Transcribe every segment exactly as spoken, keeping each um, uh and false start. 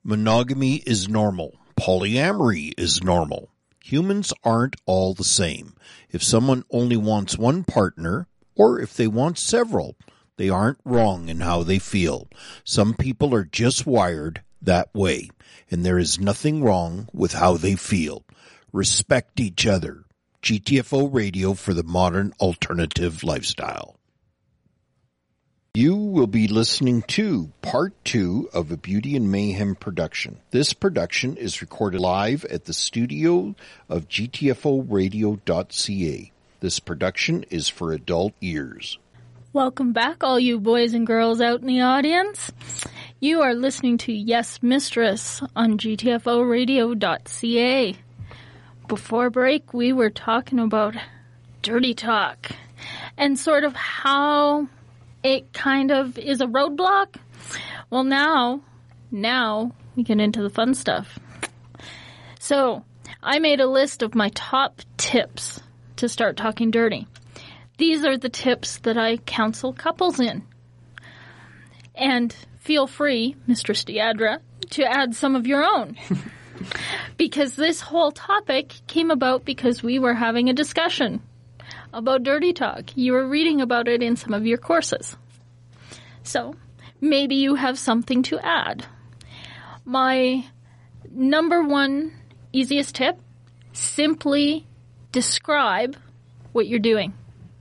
Monogamy is normal. Polyamory is normal. Humans aren't all the same. If someone only wants one partner, or if they want several, they aren't wrong in how they feel. Some people are just wired that way, and there is nothing wrong with how they feel. Respect each other. G T F O Radio for the modern alternative lifestyle. You will be listening to part two of a Beauty and Mayhem production. This production is recorded live at the studio of G T F O radio dot C A. This production is for adult ears. Welcome back, all you boys and girls out in the audience. You are listening to Yes Mistress on G T F O radio dot C A. Before break, we were talking about dirty talk and sort of how it kind of is a roadblock. Well, now, now we get into the fun stuff. So, I made a list of my top tips to start talking dirty. These are the tips that I counsel couples in. And feel free, Mistress Deidre, to add some of your own. Because this whole topic came about because we were having a discussion about dirty talk. You were reading about it in some of your courses. So, maybe you have something to add. My number one easiest tip, simply describe what you're doing.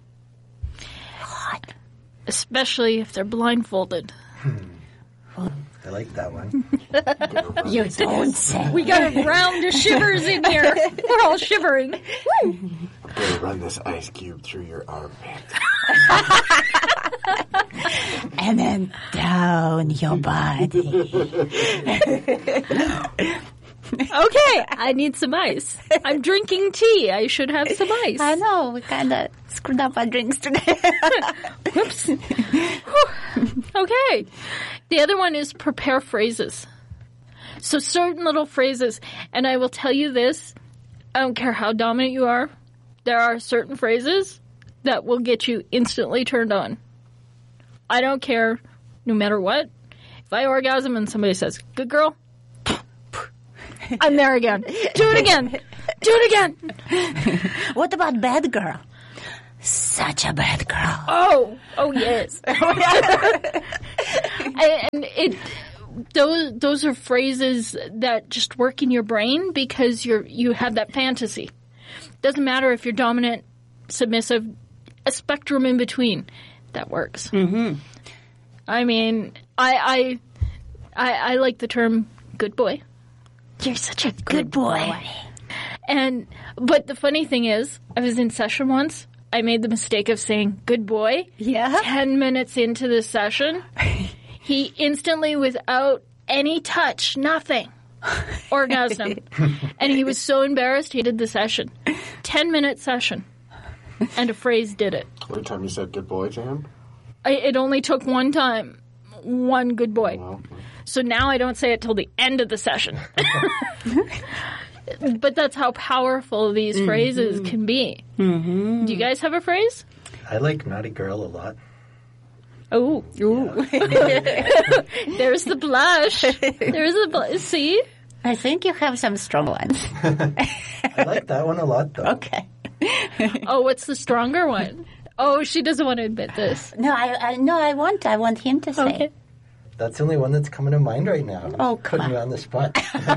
What? Especially if they're blindfolded. I like that one. You don't say. We got a round of shivers in here. We're all shivering. Woo! I'm going to run this ice cube through your armpit. And then down your body. Okay, I need some ice. I'm drinking tea. I should have some ice. I know, we kind of screwed up our drinks today. Whoops. Okay. The other one is prepare phrases. So certain little phrases. And I will tell you this, I don't care how dominant you are, there are certain phrases that will get you instantly turned on. I don't care, no matter what. If I orgasm and somebody says, good girl, I'm there again. Do it again. Do it again. What about bad girl? Such a bad girl. Oh, oh yes. And it, those those are phrases that just work in your brain because you're you have that fantasy. Doesn't matter if you're dominant, submissive, a spectrum in between. That works. Mm-hmm. I mean, I I I, I like the term "good boy." You're such a good, good boy. boy. And but the funny thing is, I was in session once. I made the mistake of saying "good boy." Yeah. Ten minutes into the session, he instantly, without any touch, nothing, orgasmed, and he was so embarrassed he did the session. Ten minute session, and a phrase did it. Every time you said good boy to him? I, it only took one time, one good boy. Well, So now I don't say it till the end of the session. But that's how powerful these mm-hmm. phrases can be. Mm-hmm. Do you guys have a phrase? I like naughty girl a lot. Oh. Ooh. There's the blush. There's the blush. See? I think you have some strong ones. I like that one a lot, though. Okay. Oh, what's the stronger one? Oh, she doesn't want to admit this. No, I, I no, I want, I want him to say. Okay. That's the only one that's coming to mind right now. I'm oh, putting come you on. on the spot.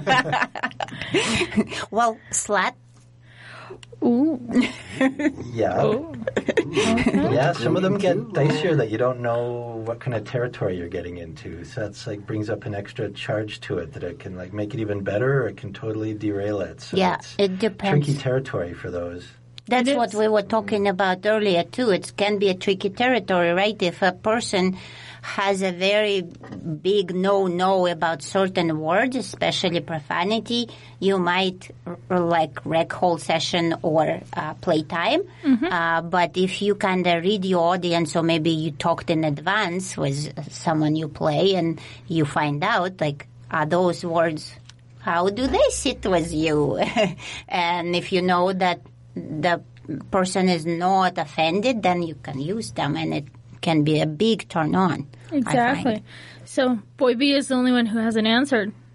Well, slut. Ooh. Yeah. Oh. Yeah, some of them get dicier that you don't know what kind of territory you're getting into. So that's like brings up an extra charge to it that it can like make it even better or it can totally derail it. So Yeah, it's it depends. tricky territory for those. That's what we were talking about earlier, too. It can be a tricky territory, right? If a person has a very big no-no about certain words, especially profanity, you might r- like wreck whole session or uh, playtime. Mm-hmm. Uh, but if you kind of read your audience or maybe you talked in advance with someone you play and you find out, like, are those words, how do they sit with you? And if you know that the person is not offended, then you can use them and it can be a big turn on. Exactly. So Boy B is the only one who hasn't answered.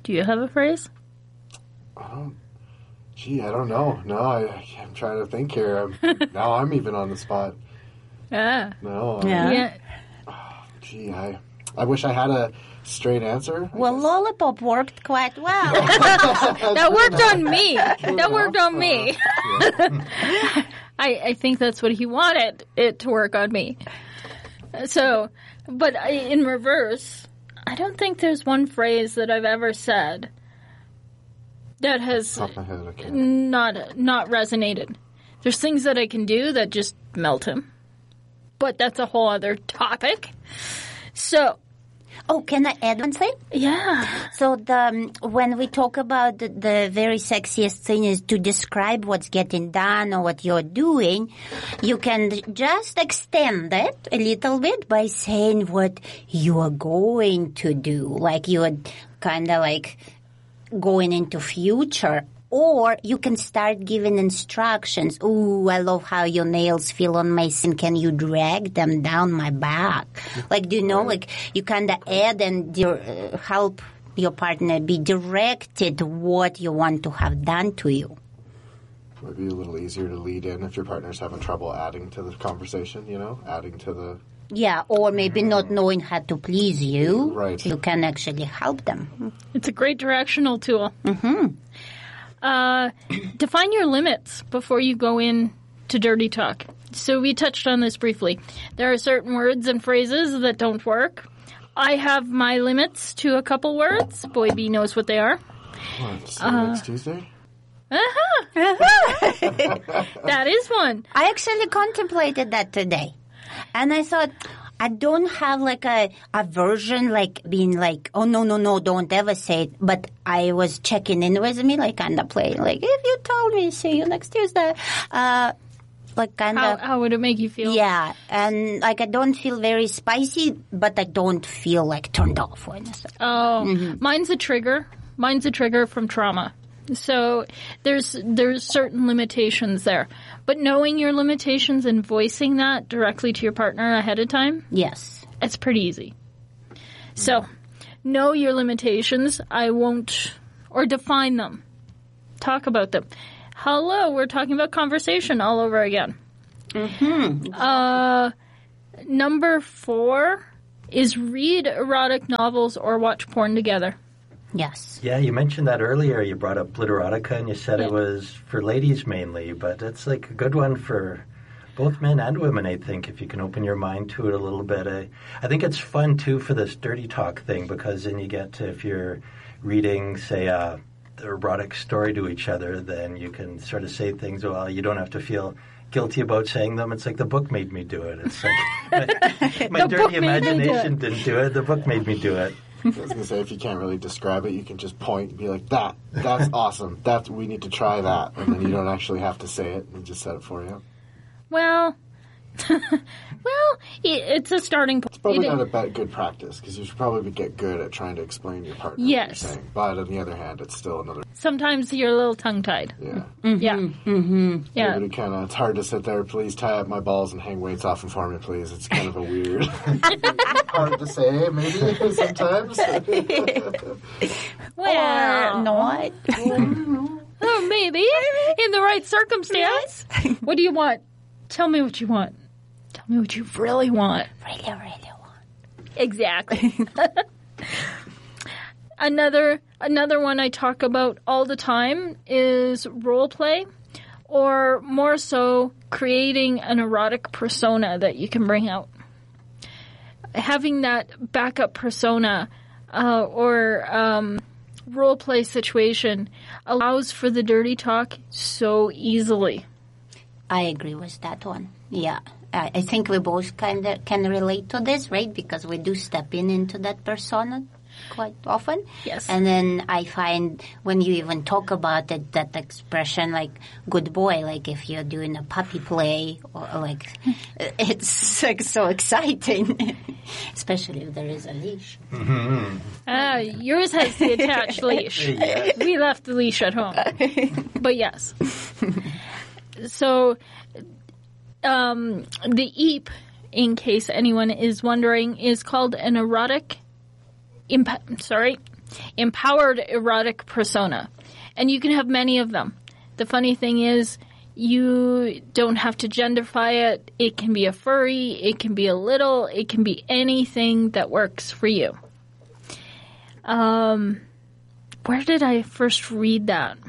Do you have a phrase? I don't. Gee, I don't know. No, I, I'm trying to think here. I'm, now I'm even on the spot. Ah. No. I, Yeah. Yeah. Gee, I. I wish I had a straight answer. I Well, guess. lollipop worked quite well. That worked on me. That worked on me. Yeah. I, I think that's what he wanted it to work on me. So, but I, in reverse, I don't think there's one phrase that I've ever said that has Top of my head, I can't. not not resonated. There's things that I can do that just melt him, but that's a whole other topic. So, Oh, can I add one thing? yeah, So the um, when we talk about the, the very sexiest thing is to describe what's getting done or what you're doing, you can just extend it a little bit by saying what you are going to do, like you are kind of like going into future. Or you can start giving instructions. Ooh, I love how your nails feel on my skin. Can you drag them down my back? Like, do you know, like, you kind of add and dir- uh, help your partner be directed to what you want to have done to you. Might be a little easier to lead in if your partner's having trouble adding to the conversation, you know? Adding to the... Yeah, or maybe not knowing how to please you. Right. You can actually help them. it's a great directional tool. Mm-hmm. Uh, define your limits before you go in to dirty talk. So we touched on this briefly. There are certain words and phrases that don't work. I have my limits to a couple words. Boy B knows what they are. What, see you next Tuesday? That is one. I actually contemplated that today. And I thought, I don't have like a, a version like being like, oh, no, no, no, don't ever say it. But I was checking in with me, like kind of playing, like, if you told me, see you next Tuesday. Uh, like kind How, of. how would it make you feel? Yeah. And like I don't feel very spicy, but I don't feel like turned off when I say. Oh, mine's a trigger. Mine's a trigger from trauma. So there's there's certain limitations there. But knowing your limitations and voicing that directly to your partner ahead of time, Yes. it's pretty easy. So know your limitations. I won't, or define them. Talk about them. Hello, we're talking about conversation all over again. Mm-hmm. Uh, number four is read erotic novels or watch porn together. Yes. Yeah, you mentioned that earlier. You brought up Glitterotica, and you said Yeah. it was for ladies mainly, but it's like a good one for both men and women, I think, if you can open your mind to it a little bit. I, I think it's fun, too, for this dirty talk thing, because then you get to, if you're reading, say, a erotic story to each other, then you can sort of say things, well, you don't have to feel guilty about saying them. It's like the book made me do it. It's like my, my The book dirty made me do it. imagination didn't do it. The book made me do it. I was going to say, if you can't really describe it, you can just point and be like, that, that's awesome. That, we need to try that. And then you don't actually have to say it. We just said it for you. Well, well, it, it's a starting point. It's probably You not do- a bad, good practice, because you should probably get good at trying to explain to your partner Yes. what you're saying. But on the other hand, it's still another, Sometimes you're a little tongue-tied. yeah. Yeah. Mm-hmm. Yeah. Everybody kind of, it's hard to sit there, please tie up my balls and hang weights off them for me, please. It's kind of a weird, hard to say, maybe, sometimes. Well, Not. oh, maybe in the right circumstance. What do you want? Tell me what you want. Tell me what you really want. Really, really want. Exactly. another another one I talk about all the time is role play, or more so creating an erotic persona that you can bring out. Having that backup persona uh, or um, role play situation allows for the dirty talk so easily. I agree with that one. Yeah. I I think we both kind of can relate to this, right? Because we do step in into that persona quite often. Yes. And then I find when you even talk about it, that expression like good boy, like if you're doing a puppy play or like, it's like so exciting, especially if there is a leash. Ah, yours has the attached leash. Yeah. We left the leash at home. But yes. So, um, the E A P, in case anyone is wondering, is called an erotic imp- sorry, empowered erotic persona. And you can have many of them. The funny thing is, you don't have to genderify it. It can be a furry, it can be a little, it can be anything that works for you. Um, where did I first read that?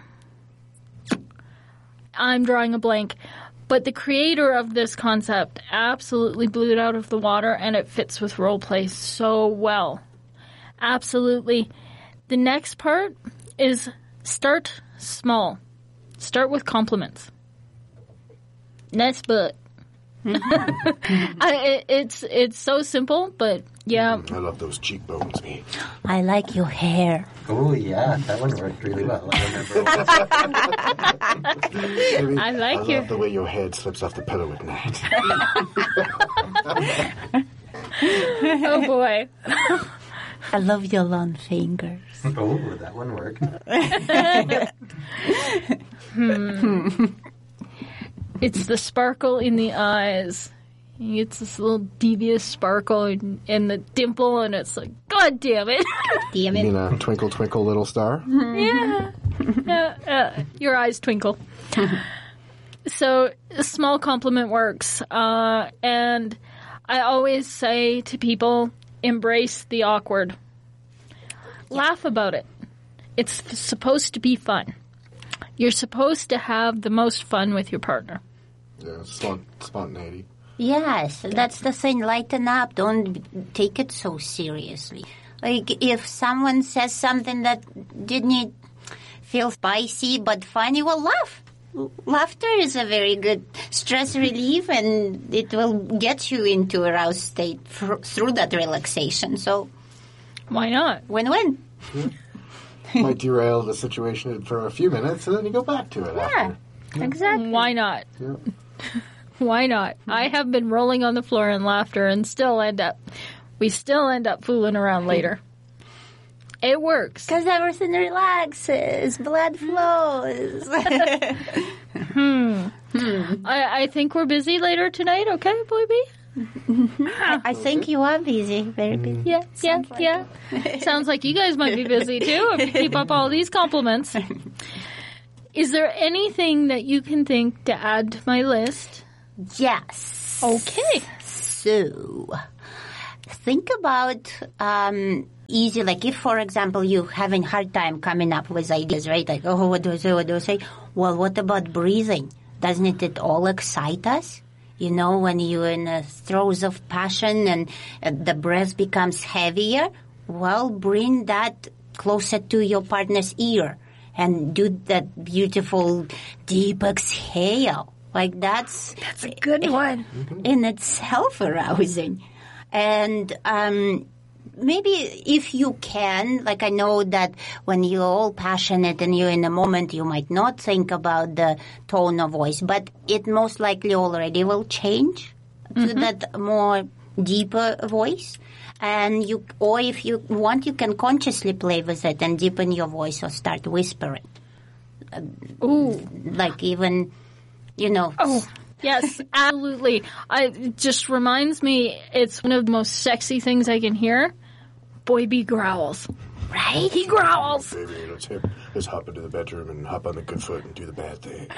I'm drawing a blank. But the creator of this concept absolutely blew it out of the water, and it fits with roleplay so well. Absolutely. The next part is start small. Start with compliments. Nice butt. I, it, it's it's so simple, but yeah. I love those cheekbones, me. I like your hair. Oh, yeah, that one worked really well. I remember. I like I your... love the way your head slips off the pillow at night. Oh, boy. I love your long fingers. Oh, that one worked. hmm. It's the sparkle in the eyes. It's this little devious sparkle in, in the dimple, and it's like, God damn it. Damn You it. mean a twinkle, twinkle, little star? Yeah. yeah, yeah. Your eyes twinkle. So, a small compliment works. Uh, and I always say to people, embrace the awkward. Laugh about it. It's f- supposed to be fun. You're supposed to have the most fun with your partner. Yeah, spont- spontaneity. Yes, that's the thing. Lighten up. Don't take it so seriously. Like, if someone says something that didn't feel spicy but funny, well, laugh. Laughter is a very good stress relief, and it will get you into a roused state fr- through that relaxation. So, why not? Win-win. Might derail the situation for a few minutes, and then you go back to it Yeah, after. exactly. Why not? Yeah. Why not? I have been rolling on the floor in laughter and still end up, we still end up fooling around later. It works. Because everything relaxes, blood flows. hmm. hmm. I, I think we're busy later tonight, okay, Boy B? I think you are busy, very busy. Yeah, yeah, like yeah. Sounds like you guys might be busy too if you keep up all these compliments. Is there anything that you can think to add to my list? Yes. Okay. So, think about um, easy, like if, for example, you're having hard time coming up with ideas, right? Like, oh, what do I say, what do I say? Well, what about breathing? Doesn't it all excite us? You know, when you're in the throes of passion and uh, the breath becomes heavier, well, bring that closer to your partner's ear and do that beautiful deep exhale. Like that's... That's a good one. In itself arousing. And um, maybe if you can, like I know that when you're all passionate and you're in the moment, you might not think about the tone of voice, but it most likely already will change mm-hmm. to that more deeper voice. And you, or if you want, you can consciously play with it and deepen your voice or start whispering. Ooh. Like even, you know. Oh. Yes, absolutely. I, it just reminds me, it's one of the most sexy things I can hear. Boy B growls. Right? He growls. Baby, let's, hip, let's hop into the bedroom and hop on the good foot and do the bad thing.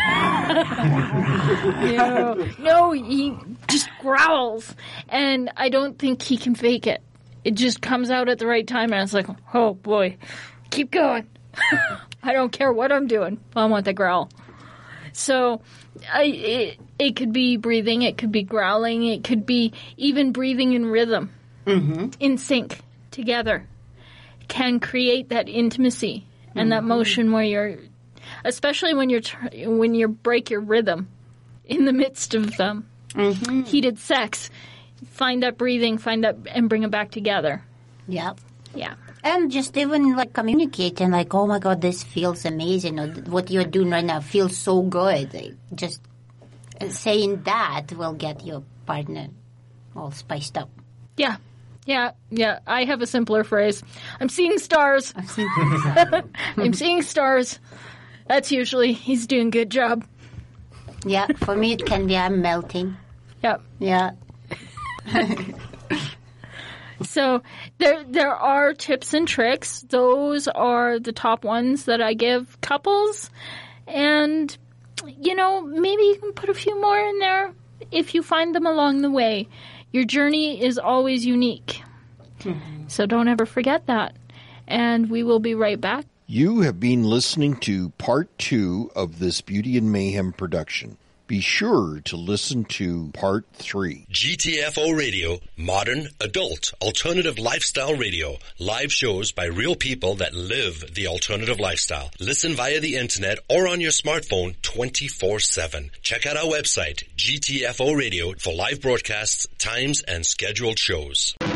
no, no, he just growls. And I don't think he can fake it. It just comes out at the right time, and it's like, oh boy, keep going. I don't care what I'm doing. I want the growl. So, I, it, it could be breathing, it could be growling, it could be even breathing in rhythm, mm-hmm. in sync, together, can create that intimacy and mm-hmm. that motion where you're, especially when you're when you break your rhythm in the midst of um, mm-hmm. heated sex, find that breathing, find that, and bring it back together. Yep. Yeah. And just even like communicating, like, oh my God, this feels amazing, or what you're doing right now feels so good. Like, just saying that will get your partner all spiced up. Yeah. Yeah. Yeah. I have a simpler phrase. I'm seeing stars. I'm seeing stars. I'm seeing stars. That's usually, he's doing a good job. Yeah. For me, it can be I'm melting. Yeah. Yeah. So there there are tips and tricks. Those are the top ones that I give couples. And, you know, maybe you can put a few more in there if you find them along the way. Your journey is always unique. Mm-hmm. So don't ever forget that. And we will be right back. You have been listening to part two of this Beauty and Mayhem production. Be sure to listen to part three. G T F O Radio, modern, adult, alternative lifestyle radio. Live shows by real people that live the alternative lifestyle. Listen via the internet or on your smartphone twenty-four seven. Check out our website, G T F O Radio, for live broadcasts, times, and scheduled shows.